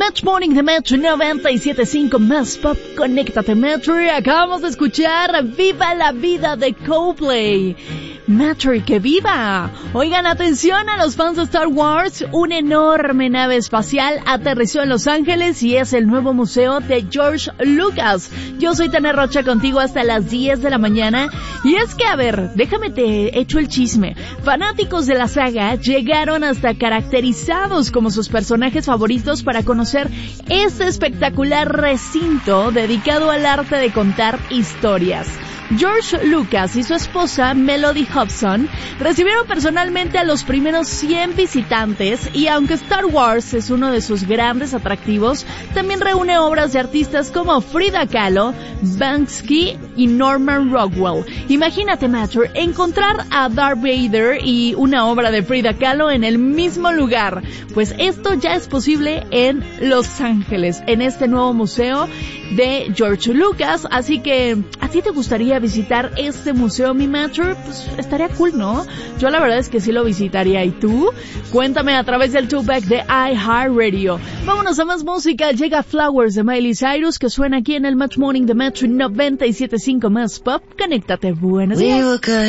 Match Morning de Metro 97.5 más pop. Conéctate Metro. Y acabamos de escuchar Viva la Vida de Coldplay. Metro, que viva. Oigan, atención a los fans de Star Wars. Una enorme nave espacial aterrizó en Los Ángeles y es el nuevo museo de George Lucas. Yo soy Tania Rocha contigo hasta las 10 de la mañana. Y es que, a ver, déjame te echo el chisme. Fanáticos de la saga llegaron hasta caracterizados como sus personajes favoritos para conocer este espectacular recinto dedicado al arte de contar historias. George Lucas y su esposa Melody Hobson recibieron personalmente a los primeros 100 visitantes y aunque Star Wars es uno de sus grandes atractivos, también reúne obras de artistas como Frida Kahlo, Banksy y Norman Rockwell. Imagínate, Matter, encontrar a Darth Vader y una obra de Frida Kahlo en el mismo lugar. Pues esto ya es posible en Los Ángeles, en este nuevo museo de George Lucas. Así que, ¿a ti te gustaría visitar este museo, mi Matter? Pues estaría cool, ¿no? Yo la verdad es que sí lo visitaría. ¿Y tú? Cuéntame a través del Tupac de iHeartRadio. Vámonos a más música. Llega Flowers de Miley Cyrus, que suena aquí en el Match Morning de Metro 97.5 más pop. Conéctate. Buenos días.